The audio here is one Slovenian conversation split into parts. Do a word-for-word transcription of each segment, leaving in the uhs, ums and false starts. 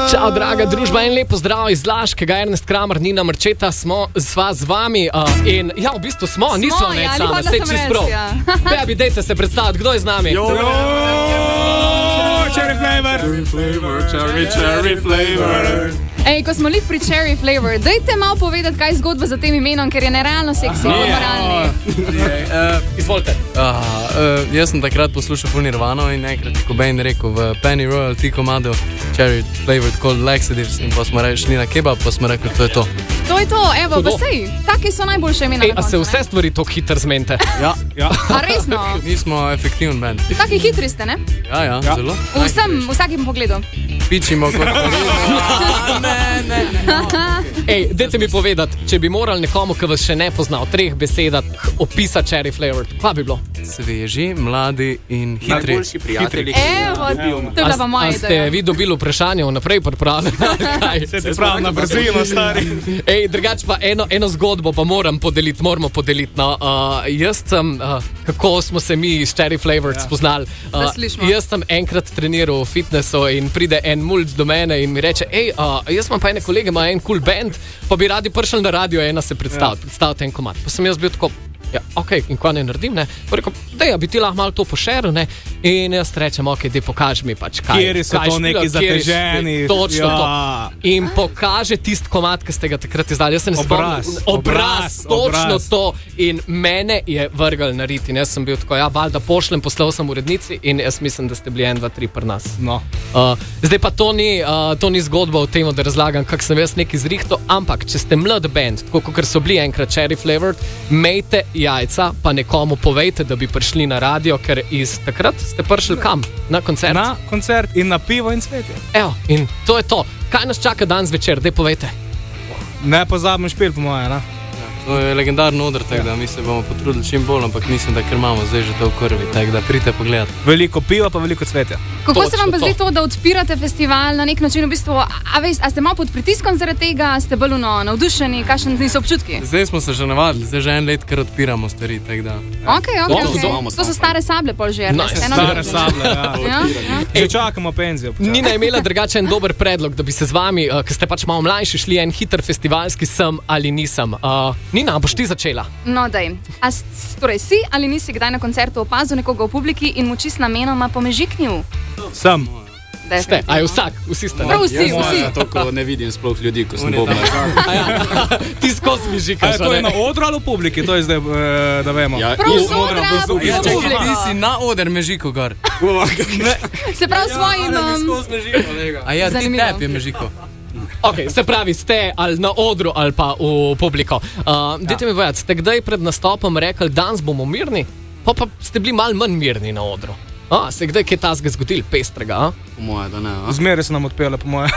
Čau, draga družba, en lep pozdrav iz Laškega, Ernest Kramer, Nina Marčeta, smo sva z vami uh, in ja, v bistvu smo, smo nismo ne ja, sama, sej čist prav. Ja. Bebi, dejte se predstaviti, kdo je z nami? Jo, cherry flavor, cherry flavor, cherry, cherry flavor. Ej, ko smo lik pri Cherry Flavor, dajte malo povedati, kaj je zgodba za tem imenom, ker je nerealno seksi, nemoralni. Izvolite. Uh, uh, jaz sem takrat poslušal Full Nirvano in enkrat je Cobain rekel v Penny Royal ti komado Cherry Flavored Cold Laxatives in pa smo šli na kebab, pa smo rekli, to je to. To je to, evo, pa sej, take so najboljše imena. Ej, a se vse stvari tako hitro zmente? Ja, ja. A resno? Mi smo efektivn band. Taki hitri ste, ne? Ja, ja, ja. Zelo. Vsem, vsakim pogledu. Pičimo kot ne, ne, ne. Ej, dajte mi povedati, če bi morali nekomu, ki vas še ne pozna, v treh besedah opisati Cherry Flavored, kva bi bilo? Sveži, mladi in hitri. Najboljši prijatelji. Evo, to je bila pa moja ideja. A ste vi dobili vprašanje vnaprej pripravljeni? Se ti pravi na brzino, stari. Ej, drugač pa eno, eno zgodbo pa moram podeliti, moramo podeliti. No, uh, jaz sem, uh, kako smo se mi s Cherry Flavored ja. spoznali. Uh, jaz sem enkrat treniral v fitnessu in pride en mulj do mene in mi reče, ej, uh, jaz imam pa ene kolege, ima en cool band, pa bi radi prišli na radio ena se predstaviti, ja. predstaviti en komad. Pa sem jaz bil tako, ja, ok, in kva ne naredim, ne? Pa rekel, dej, bi ti lahko malo to pošeril, ne? In jaz rečem, ok, dej, pokaži mi pač, kaj. Kjeri so kaj to neki zateženi. Točno ja. to. In pokaže tist komad, ki ste ga takrat izdali. Jaz se ne obraz. spomnim. Obraz. Točno obraz. to. In mene je vrgal na rit. In jaz sem bil tako, ja, valjda pošljem, poslal sem urednici in jaz mislim, da ste bili en, dva, tri pri nas. No. Uh, zdaj pa to ni, uh, to ni zgodba o tem, da razlagam, kak sem jaz neki zrihto, ampak če ste mlad band, tako kot so bili enkrat Cherry Flavored, mejte jajca, pa nekomu povejte, da bi prišli na radio, ker iz takrat ste prišli kam? Na koncert? Na koncert in na pivo in cvetje. Evo, in to je to. Kaj nas čaka danes večer? Dej povejte. Ne pozabim špil, po moje, ne? To je legendarno odr, tako da mi se bomo potrudili čim bolj, ampak mislim, da ker imamo zdaj že to v krvi, tako da pridite pogledati. Veliko piva, pa veliko cvetja. Kako Točno se vam pa to. zdi to, da odpirate festival na nek način, v bistvu, a, a, veš, a ste malo pod pritiskom zaradi tega, ste bolj no, navdušeni, kakšni so občutki? Zdaj smo se že navadili, zdaj že en let, ker odpiramo stvari, tako da. Ok, ok, To ok. imamo To so stare sable pol že, No, Ernest, stare eno leto. Stare sable, ja. Ja, ja. Že čakamo penzijo. počasi. Nina je imela drugačen dober predlog, da bi se z vami, uh, ki ste pač malo mlajši, šli en hiter festivalski sem ali nisem. Uh, Nina, boš ti začela? No, daj. A s- torej, si ali nisi kdaj na koncertu opazil nekoga v publiki in mu čist namenoma pomežiknil? Sem. Ste, a je vsak, vsi ste. Prav vsi, Moja, vsi. zato, ko ne vidim sploh ljudi, ko sem On je bobnar. Ja. Ti skozi mi A žikaš, je to je na odru ali v publiki? To je zdaj, eh, da vemo. Ja, Prav in- z odra, v Ja, čakaj, publiki. ti si na oder Mežiko gor. Se pravi svojim... um, A ja, ti Zanimivo. tep je Mežiko. Okay, se pravi, ste ali na odru ali pa v publiko. Uh, Dajte mi povedati, ste kdaj pred nastopom rekli, danes bomo mirni, pa, pa ste bili malo manj mirni na odru. A, se je kdaj kaj tasga zgodil, pestrega? A? Po moje, da ne. a? Zmeraj se nam odpele, po moje.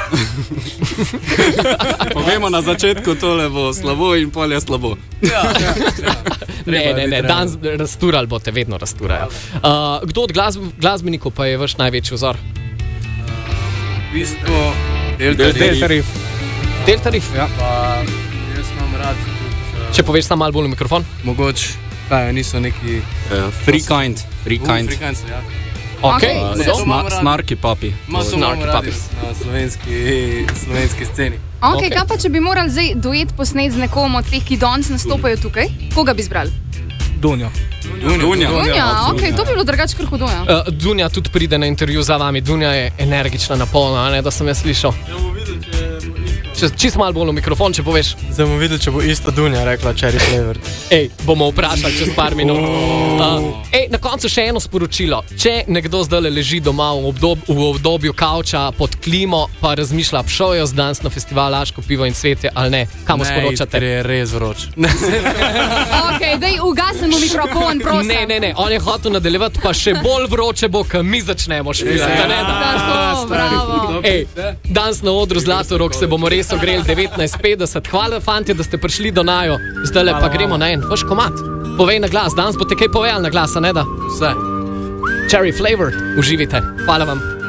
Povemo na začetku, tole bo slabo in pol je slabo. Ne, ne, ne, danes rasturali boste, vedno rasturali. Uh, kdo od glasb glasbenikov pa je vaš največji vzor? V bistvu, del Del Del tarif. Del tarif? Ja. Pa jaz imam rad tudi, Če poveš samo malo bolj v mikrofon. mogoče, kaj, niso neki... Uh, free kind, free kind. Afrikanci, ja. Okay. Uh, Ne, to sna, imamo radi. snarki papi. Ma so Snarky imamo radi Puppies. na slovenski, slovenski sceni. Ok, Ok. kaj pa če bi morali zdaj duet posneti z nekom od teh, ki danes nastopajo tukaj? Koga bi izbrali? Dunjo. Dunja. Dunja, ok, to bi bilo drugače kar hudo, ja. Uh, Dunja tudi pride na intervju za vami. Dunja je energična, napolna, ne, da sem jaz slišal. Če, čisto malo bolj v mikrofon, če poveš. Zdaj bomo videli, če bo ista Dunja rekla Cherry Flavored. Ej, bomo vprašali čez par minut. Uh, ej, na koncu še eno sporočilo. Če nekdo zdaj leži doma v, obdob, v obdobju kavča pod klimo, pa razmišlja, šel je danes na festival Laško pivo in cvetje ali ne, kam Ne, sporočate? ker je res vroč. Ok, daj ugasnemo mikrofon, prosim. Ne, ne, ne, on je hotel nadaljevati, pa še bolj vroče bo, ko mi začnemo špilati. a ne da? Tako, bravo. Ej, danes na odru Zlatorog se bomo res ogreli devetnajst petdeset. Hvala, fantje, da ste prišli do naju. Zdaj le pa gremo na en vaš komad. Povej na glas, danes boste kaj povedali na glas, a ne da? Vse. Cherry Flavored, uživite. Hvala vam.